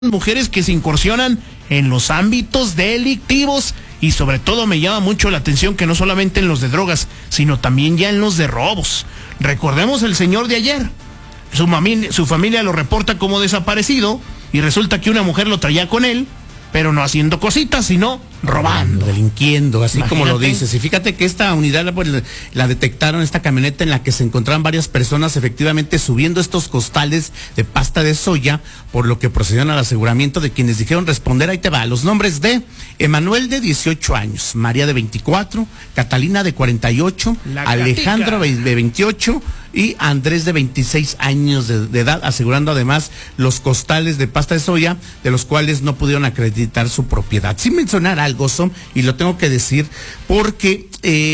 mujeres que se incursionan en los ámbitos delictivos y sobre todo me llama mucho la atención que no solamente en los de drogas, sino también ya en los de robos. Recordemos el señor de ayer, su familia lo reporta como desaparecido y resulta que una mujer lo traía con él, pero no haciendo cositas, sino robando. Delinquiendo, así Imagínate. como lo dices. Y fíjate que esta unidad pues, la detectaron, esta camioneta en la que se encontraban varias personas efectivamente subiendo estos costales de pasta de soya, por lo que procedieron al aseguramiento de quienes dijeron responder. Ahí te va, los nombres de Emanuel de 18 años, María de 24, Catalina de 48, Alejandro de 28 y Andrés de 26 años de edad, asegurando además los costales de pasta de soya, de los cuales no pudieron acreditar su propiedad. Sin mencionar algo, Son, y lo tengo que decir, porque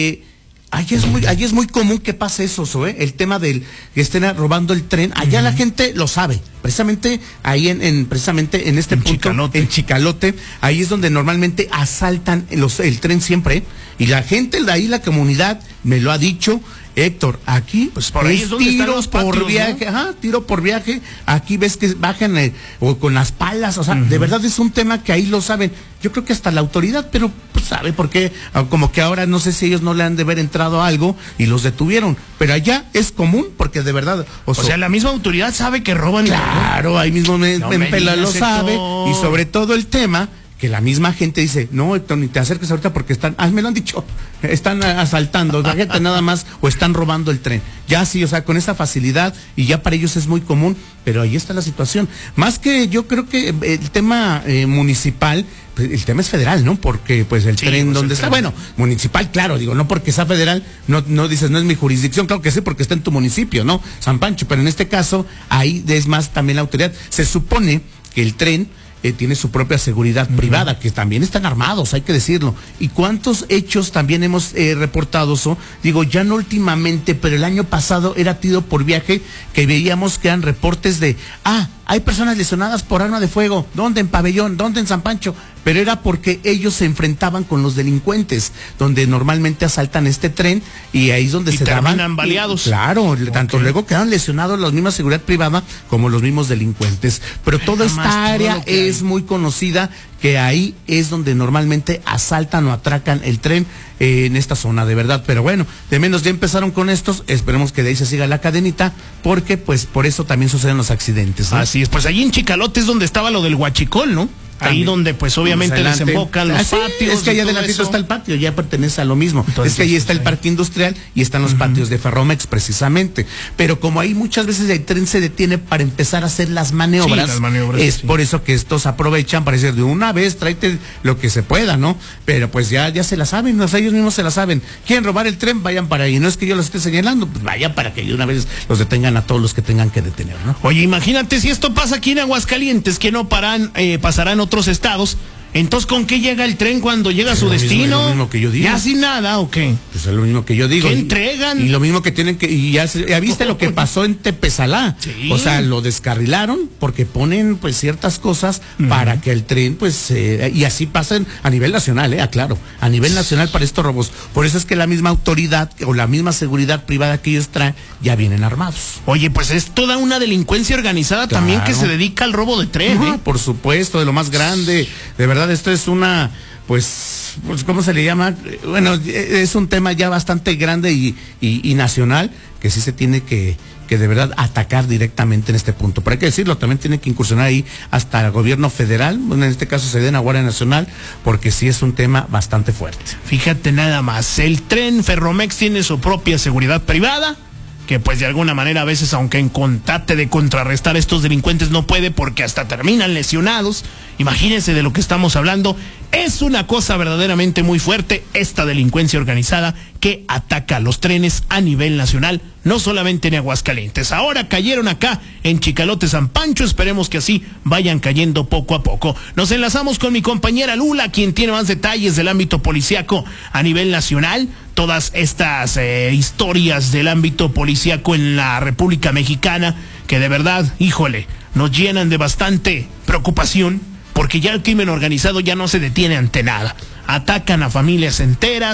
allá es muy común que pase eso, el tema del que estén robando el tren. Allá la gente lo sabe, precisamente ahí precisamente en este punto, en Chicalote, ahí es donde normalmente asaltan el tren siempre, y la gente de ahí, la comunidad, me lo ha dicho. Héctor, aquí pues por ahí es donde están los patios, por viaje, ¿no? Ajá, tiro por viaje, aquí ves que bajan o con las palas, o sea, de verdad es un tema que ahí lo saben. Yo creo que hasta la autoridad, pero pues, sabe por qué, como que ahora no sé si ellos no le han de haber entrado a algo y los detuvieron, pero allá es común porque de verdad, o sea, la misma autoridad sabe que roban. Claro, ahí mismo Pela lo sabe, y sobre todo el tema que la misma gente dice, no, Héctor, ni te acerques ahorita porque me lo han dicho, están asaltando, la gente nada más, o están robando el tren. Ya sí, o sea, con esa facilidad, y ya para ellos es muy común, pero ahí está la situación. Más que yo creo que el tema municipal, pues, el tema es federal, ¿no? Porque pues el tren donde está, bueno, municipal, claro, digo, no porque sea federal, no dices, no es mi jurisdicción, claro que sí, porque está en tu municipio, ¿no? San Pancho, pero en este caso, ahí es más también la autoridad. Se supone que el tren tiene su propia seguridad privada, que también están armados, hay que decirlo. ¿Y cuántos hechos también hemos reportado? Digo, ya no últimamente, pero el año pasado era tiro por viaje, que veíamos que eran reportes de, hay personas lesionadas por arma de fuego. ¿Dónde? En Pabellón. ¿Dónde? En San Pancho. Pero era porque ellos se enfrentaban con los delincuentes, donde normalmente asaltan este tren, y ahí es donde se terminan baleados. Claro, tanto luego quedan lesionados la misma seguridad privada como los mismos delincuentes. Pero toda esta área es muy conocida, que ahí es donde normalmente asaltan o atracan el tren en esta zona, de verdad. Pero bueno, de menos ya empezaron con estos, esperemos que de ahí se siga la cadenita, porque pues por eso también suceden los accidentes, ¿no? Así es, pues allí en Chicalote es donde estaba lo del huachicol, ¿no? Ahí donde pues obviamente desembocan los patios. Es que allá adelantito está el patio, ya pertenece a lo mismo. Entonces, es que ahí está el parque industrial y están los patios de Ferromex precisamente. Pero como ahí muchas veces el tren se detiene para empezar a hacer las maniobras, es por eso que estos aprovechan para decir de una vez, tráete lo que se pueda, ¿no? Pero pues ya se la saben, ellos mismos se la saben. ¿Quieren robar el tren? Vayan para ahí. No es que yo los esté señalando, pues vayan para que de una vez los detengan a todos los que tengan que detener, ¿no? Oye, imagínate si esto pasa aquí en Aguascalientes, que no pasarán otros estados. Entonces, ¿con qué llega el tren cuando llega a su destino? Es lo mismo que yo digo. ¿Ya sin nada o qué? Pues es lo mismo que yo digo. ¿Qué entregan? Y lo mismo que tienen que... Y ya viste lo que pasó en Tepezalá. Sí. O sea, lo descarrilaron porque ponen pues ciertas cosas para que el tren pues... y así pasen a nivel nacional, aclaro. A nivel nacional para estos robos. Por eso es que la misma autoridad o la misma seguridad privada que ellos traen ya vienen armados. Oye, pues es toda una delincuencia organizada también que se dedica al robo de tren, ¿eh? Por supuesto, de lo más grande. De verdad, esto es una, pues, ¿cómo se le llama? Bueno, es un tema ya bastante grande y nacional, que sí se tiene que de verdad atacar directamente en este punto. Pero hay que decirlo, también tiene que incursionar ahí hasta el gobierno federal, bueno, en este caso Sedena, Guardia Nacional, porque sí es un tema bastante fuerte. Fíjate nada más, el tren Ferromex tiene su propia seguridad privada, que pues de alguna manera a veces, aunque en contate de contrarrestar a estos delincuentes, no puede porque hasta terminan lesionados. Imagínense de lo que estamos hablando. Es una cosa verdaderamente muy fuerte esta delincuencia organizada que ataca los trenes a nivel nacional, no solamente en Aguascalientes. Ahora cayeron acá en Chicalote, San Pancho, esperemos que así vayan cayendo poco a poco. Nos enlazamos con mi compañera Lula, quien tiene más detalles del ámbito policíaco a nivel nacional. Todas estas historias del ámbito policíaco en la República Mexicana, que de verdad, híjole, nos llenan de bastante preocupación, porque ya el crimen organizado ya no se detiene ante nada. Atacan a familias enteras,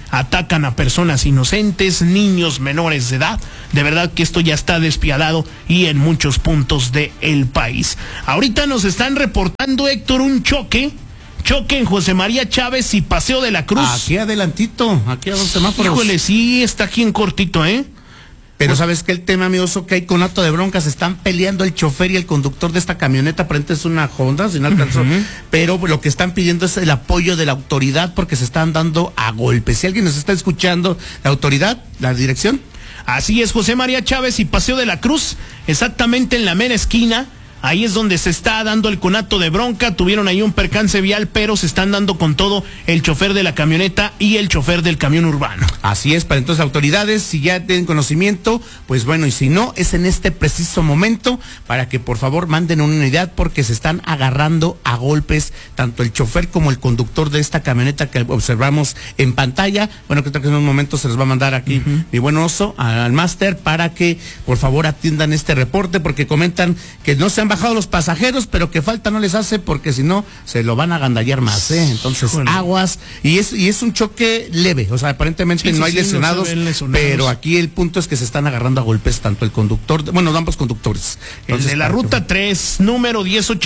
atacan a personas inocentes, niños menores de edad. De verdad que esto ya está despiadado y en muchos puntos del país. Ahorita nos están reportando, Héctor, un choque en José María Chávez y Paseo de la Cruz. Aquí adelantito, aquí a 2 semáforos. Híjole, sí, está aquí en cortito, Pero ¿sabes qué? El tema, amigos, que hay conato de broncas, están peleando el chofer y el conductor de esta camioneta, aparentemente es una Honda, si no alcanzó, pero lo que están pidiendo es el apoyo de la autoridad porque se están dando a golpes. Si alguien nos está escuchando, la autoridad, la dirección. Así es, José María Chávez y Paseo de la Cruz, exactamente en la mera esquina. Ahí es donde se está dando el conato de bronca. Tuvieron ahí un percance vial, pero se están dando con todo el chofer de la camioneta y el chofer del camión urbano. Así es, para entonces autoridades, si ya tienen conocimiento, pues bueno, y si no, es en este preciso momento para que por favor manden una unidad porque se están agarrando a golpes tanto el chofer como el conductor de esta camioneta que observamos en pantalla. Bueno, creo que en un momento se les va a mandar aquí mi buen oso al máster para que por favor atiendan este reporte porque comentan que no se han bajado los pasajeros, pero que falta no les hace porque si no se lo van a agandallar más, Entonces, aguas, y es un choque leve, o sea, aparentemente no hay lesionados, pero aquí el punto es que se están agarrando a golpes tanto el conductor, bueno, ambos conductores. Entonces, el de la ruta 3, número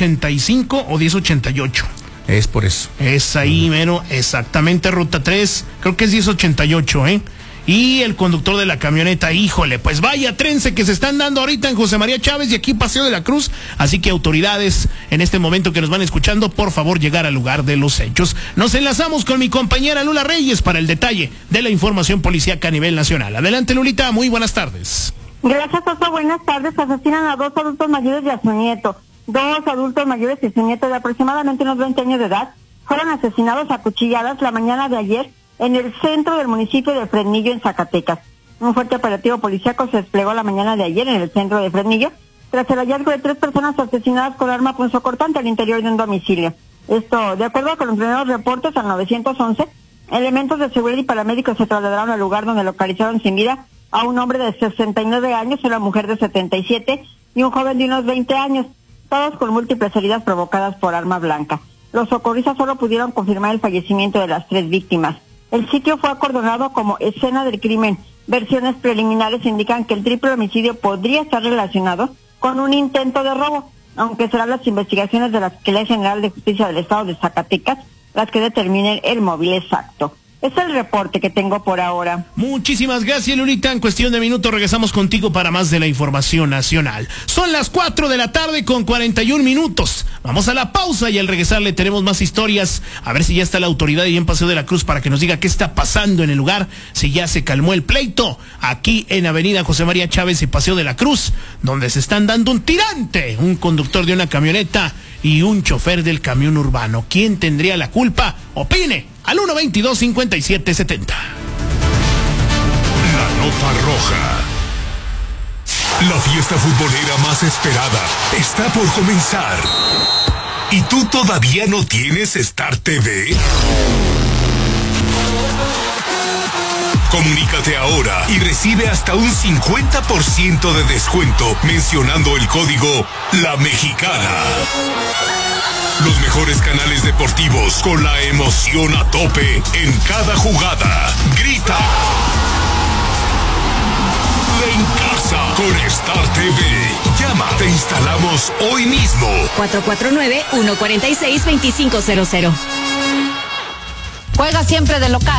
1085 o 1088. Es por eso. Es ahí, mero, exactamente, ruta 3, creo que es 1088, Y el conductor de la camioneta, híjole, pues vaya trence que se están dando ahorita en José María Chávez y aquí Paseo de la Cruz. Así que autoridades en este momento que nos van escuchando, por favor llegar al lugar de los hechos. Nos enlazamos con mi compañera Lula Reyes para el detalle de la información policíaca a nivel nacional. Adelante, Lulita, muy buenas tardes. Gracias, Oso, buenas tardes. Asesinan a 2 adultos mayores y a su nieto. 2 adultos mayores y su nieto de aproximadamente unos 20 años de edad fueron asesinados a cuchilladas la mañana de ayer en el centro del municipio de Fresnillo, en Zacatecas. Un fuerte operativo policíaco se desplegó la mañana de ayer en el centro de Fresnillo, tras el hallazgo de 3 personas asesinadas con arma punzocortante al interior de un domicilio. Esto, de acuerdo con los primeros reportes al 911, elementos de seguridad y paramédicos se trasladaron al lugar donde localizaron sin vida a un hombre de 69 años, una mujer de 77 y un joven de unos 20 años, todos con múltiples heridas provocadas por arma blanca. Los socorristas solo pudieron confirmar el fallecimiento de las 3 víctimas. El sitio fue acordonado como escena del crimen. Versiones preliminares indican que el triple homicidio podría estar relacionado con un intento de robo, aunque serán las investigaciones de la Fiscalía General de Justicia del Estado de Zacatecas las que determinen el móvil exacto. Es el reporte que tengo por ahora. Muchísimas gracias, Lulita. En cuestión de minutos regresamos contigo para más de la información nacional. Son las 4 de la tarde con 41 minutos. Vamos a la pausa y al regresar le tenemos más historias. A ver si ya está la autoridad ahí en Paseo de la Cruz para que nos diga qué está pasando en el lugar, si ya se calmó el pleito aquí en Avenida José María Chávez y Paseo de la Cruz, donde se están dando un tirante, un conductor de una camioneta y un chofer del camión urbano. ¿Quién tendría la culpa? Opine al 122-5770. La nota roja. La fiesta futbolera más esperada está por comenzar. ¿Y tú todavía no tienes Star TV? Comunícate ahora y recibe hasta un 50% de descuento mencionando el código La Mexicana. Los mejores canales deportivos con la emoción a tope en cada jugada. Grita en casa con Star TV. Llama, te instalamos hoy mismo. 449-146-2500. Juega siempre de local.